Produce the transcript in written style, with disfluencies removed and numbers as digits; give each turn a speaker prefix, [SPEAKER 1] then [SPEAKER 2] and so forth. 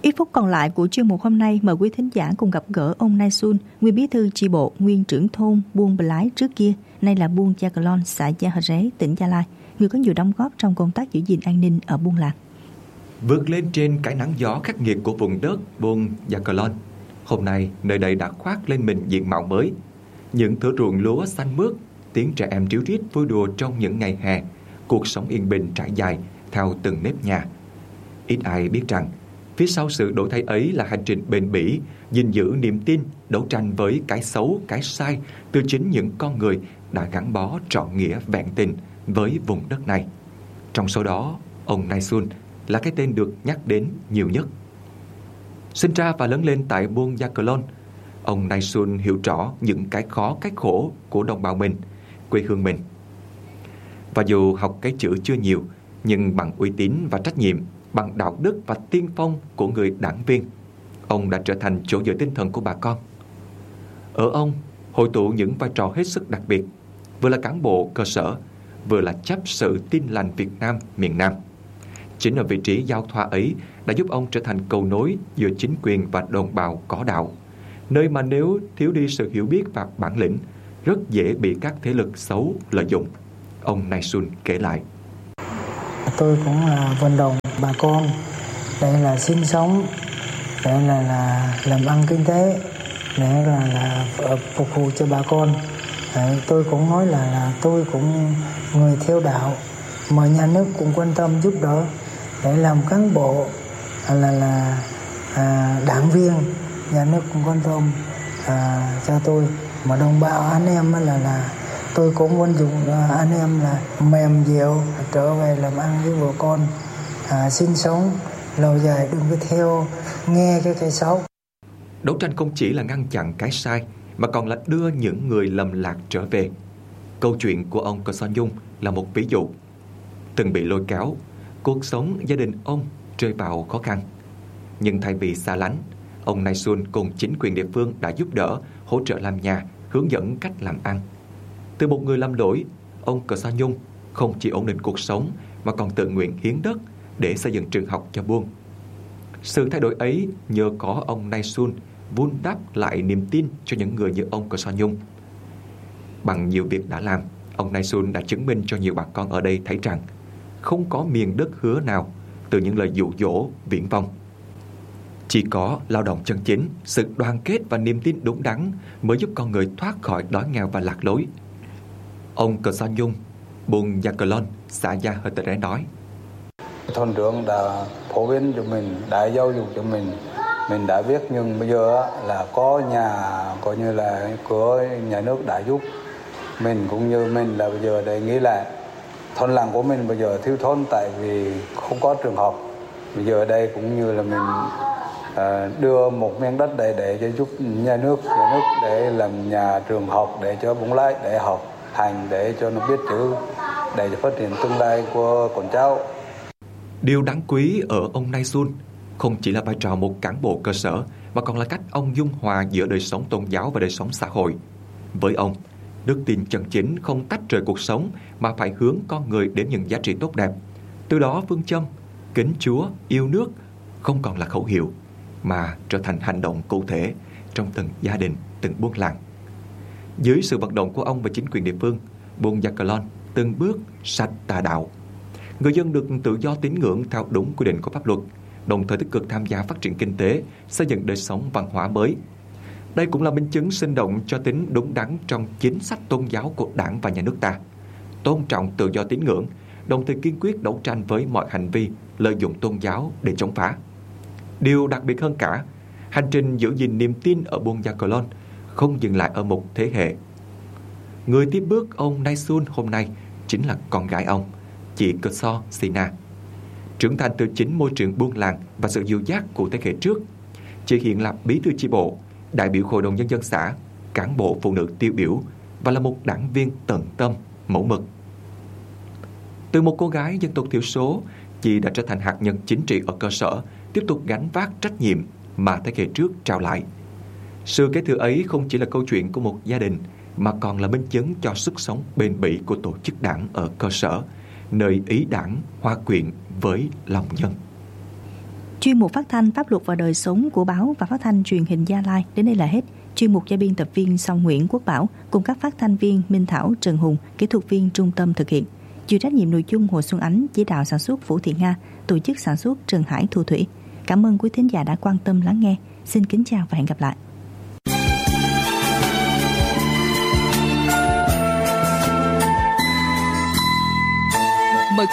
[SPEAKER 1] Ít phút còn lại của chuyên mục hôm nay, mời quý thính giả cùng gặp gỡ ông Nai Sun, nguyên bí thư chi bộ, nguyên trưởng thôn Buôn Bờ Lái trước kia, nay là Buôn Gia Cờ Lon, xã Gia Hờ Ré, tỉnh Gia Lai, người có nhiều đóng góp trong công tác giữ gìn an ninh ở buôn làng.
[SPEAKER 2] Vượt lên trên cái nắng gió khắc nghiệt của vùng đất Buôn Gia Cờ Lon, hôm nay nơi đây đã khoác lên mình diện mạo mới. Những thửa ruộng lúa xanh mướt, tiếng trẻ em ríu rít vui đùa trong những ngày hè, cuộc sống yên bình trải dài theo từng nếp nhà. Ít ai biết rằng phía sau sự đổi thay ấy là hành trình bền bỉ, gìn giữ niềm tin, đấu tranh với cái xấu, cái sai từ chính những con người đã gắn bó trọn nghĩa vẹn tình với vùng đất này. Trong số đó, ông Nai Sun là cái tên được nhắc đến nhiều nhất. Sinh ra và lớn lên tại Buôn Gia Cờ Lon, ông Nai Sun hiểu rõ những cái khó, cái khổ của đồng bào mình, quê hương mình. Và dù học cái chữ chưa nhiều, nhưng bằng uy tín và trách nhiệm, bằng đạo đức và tiên phong của người đảng viên, ông đã trở thành chỗ dựa tinh thần của bà con. Ở ông hội tụ những vai trò hết sức đặc biệt, vừa là cán bộ cơ sở, vừa là chấp sự Tin lành Việt Nam miền Nam. Chính ở vị trí giao thoa ấy đã giúp ông trở thành cầu nối giữa chính quyền và đồng bào có đạo, nơi mà nếu thiếu đi sự hiểu biết và bản lĩnh, rất dễ bị các thế lực xấu lợi dụng. Ông Nai Sun kể lại:
[SPEAKER 3] Tôi cũng là vận động bà con để là sinh sống, để là làm ăn kinh tế, để là phục vụ cho bà con. Đấy, tôi cũng nói là tôi cũng người theo đạo mà nhà nước cũng quan tâm giúp đỡ để làm cán bộ, là đảng viên, nhà nước cũng quan tâm cho tôi. Mà đồng bào anh em là tôi cũng vận dụng anh em là mềm dẻo trở về làm ăn với vợ con, sinh sống lâu dài, đừng có theo nghe cái xấu.
[SPEAKER 2] Đấu tranh không chỉ là ngăn chặn cái sai mà còn là đưa những người lầm lạc trở về. Câu chuyện của ông Cờ Son Nhung là một ví dụ. Từng bị lôi kéo, cuộc sống gia đình ông rơi vào khó khăn, nhưng thay vì xa lánh, ông Nai Sun cùng chính quyền địa phương đã giúp đỡ, hỗ trợ làm nhà, hướng dẫn cách làm ăn. Từ một người lầm lỗi, ông Cờ Son Nhung không chỉ ổn định cuộc sống mà còn tự nguyện hiến đất để xây dựng trường học cho buôn. Sự thay đổi ấy nhờ có ông Nai Sun vun đắp lại niềm tin cho những người như ông Cờ Son Nhung. Bằng nhiều việc đã làm, ông Nai Sun đã chứng minh cho nhiều bà con ở đây thấy rằng không có miền đất hứa nào từ những lời dụ dỗ viển vông. Chỉ có lao động chân chính, sự đoàn kết và niềm tin đúng đắn mới giúp con người thoát khỏi đói nghèo và lạc lối. Ông Cờ Son Nhung, Buôn Gia Cờ Lon, xã Gia Hờ Ré nói:
[SPEAKER 4] Thôn trưởng đã phổ biến cho mình, đã giáo dục cho mình đã biết, nhưng bây giờ là có nhà coi như là của nhà nước đã giúp mình, cũng như mình là bây giờ để nghĩ là thôn làng của mình bây giờ thiếu thốn tại vì không có trường học. Bây giờ ở đây cũng như là mình đưa một miếng đất để cho giúp nhà nước để làm nhà trường học để cho Buôn Lái để học hành, để cho nó biết chữ, để cho phát triển tương lai của con cháu.
[SPEAKER 2] Điều đáng quý ở ông Nai Sun không chỉ là vai trò một cán bộ cơ sở mà còn là cách ông dung hòa giữa đời sống tôn giáo và đời sống xã hội. Với ông, đức tin chân chính không tách rời cuộc sống mà phải hướng con người đến những giá trị tốt đẹp. Từ đó phương châm kính Chúa, yêu nước không còn là khẩu hiệu mà trở thành hành động cụ thể trong từng gia đình, từng buôn làng. Dưới sự vận động của ông và chính quyền địa phương, Buôn Gia Cờ Lon từng bước sạch tà đạo. Người dân được tự do tín ngưỡng theo đúng quy định của pháp luật, đồng thời tích cực tham gia phát triển kinh tế, xây dựng đời sống văn hóa mới. Đây cũng là minh chứng sinh động cho tính đúng đắn trong chính sách tôn giáo của Đảng và nhà nước ta. Tôn trọng tự do tín ngưỡng, đồng thời kiên quyết đấu tranh với mọi hành vi lợi dụng tôn giáo để chống phá. Điều đặc biệt hơn cả, hành trình giữ gìn niềm tin ở Buôn Gia Cờ Lon không dừng lại ở một thế hệ. Người tiếp bước ông Nai Sun hôm nay chính là con gái ông, chị Cờ So Sina. Trưởng thành từ chính môi trường buôn làng và sự dìu dắt của thế hệ trước, chị hiện là bí thư chi bộ, đại biểu hội đồng nhân dân xã, cán bộ phụ nữ tiêu biểu và là một đảng viên tận tâm, mẫu mực. Từ một cô gái dân tộc thiểu số, chị đã trở thành hạt nhân chính trị ở cơ sở, tiếp tục gánh vác trách nhiệm mà thế hệ trước trao lại. Sự kế thừa ấy không chỉ là câu chuyện của một gia đình mà còn là minh chứng cho sức sống bền bỉ của tổ chức đảng ở cơ sở, nơi ý đảng hòa quyện với lòng dân.
[SPEAKER 1] Chuyên mục phát thanh pháp luật và đời sống của báo và phát thanh truyền hình Gia Lai đến đây là hết. Chuyên mục do biên tập viên Song Nguyễn Quốc Bảo cùng các phát thanh viên Minh Thảo, Trần Hùng, kỹ thuật viên trung tâm thực hiện. Chịu trách nhiệm nội dung Hồ Xuân Ánh, chỉ đạo sản xuất Vũ Thị Nga, tổ chức sản xuất Trần Hải Thu Thủy. Cảm ơn quý thính giả đã quan tâm lắng nghe. Xin kính chào và hẹn gặp lại.